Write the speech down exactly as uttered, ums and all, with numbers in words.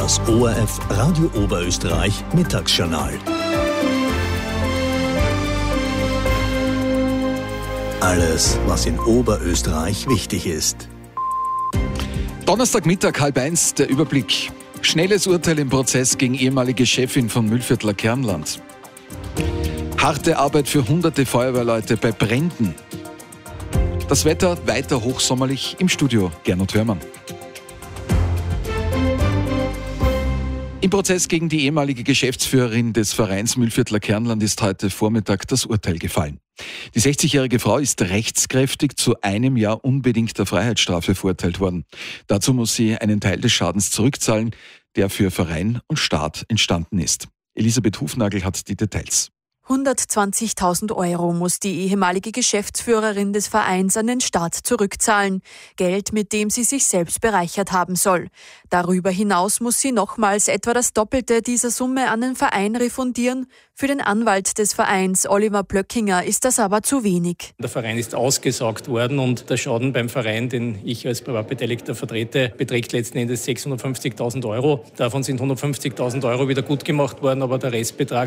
Das O R F Radio Oberösterreich Mittagsjournal. Alles, was in Oberösterreich wichtig ist. Donnerstagmittag, halb eins, der Überblick. Schnelles Urteil im Prozess gegen ehemalige Chefin von Mühlviertler Kernland. Harte Arbeit für hunderte Feuerwehrleute bei Bränden. Das Wetter weiter hochsommerlich, im Studio Gernot Hörmann. Im Prozess gegen die ehemalige Geschäftsführerin des Vereins Mühlviertler Kernland ist heute Vormittag das Urteil gefallen. Die sechzigjährige Frau ist rechtskräftig zu einem Jahr unbedingter Freiheitsstrafe verurteilt worden. Dazu muss sie einen Teil des Schadens zurückzahlen, der für Verein und Staat entstanden ist. Elisabeth Hufnagel hat die Details. hundertzwanzigtausend Euro muss die ehemalige Geschäftsführerin des Vereins an den Staat zurückzahlen. Geld, mit dem sie sich selbst bereichert haben soll. Darüber hinaus muss sie nochmals etwa das Doppelte dieser Summe an den Verein refundieren. Für den Anwalt des Vereins, Oliver Plöckinger, ist das aber zu wenig. Der Verein ist ausgesaugt worden und der Schaden beim Verein, den ich als Privatbeteiligter vertrete, beträgt letzten Endes sechshundertfünfzigtausend Euro. Davon sind hundertfünfzigtausend Euro wieder gut gemacht worden, aber der Restbetrag